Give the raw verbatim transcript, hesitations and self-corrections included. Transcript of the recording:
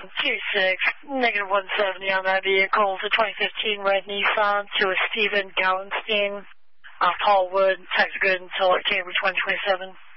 two six, negative one seventy on that vehicle. It's a twenty fifteen red Nissan to a Stephen Gallenstein, uh, Paul Wood, tax good until Cambridge one twenty-seven.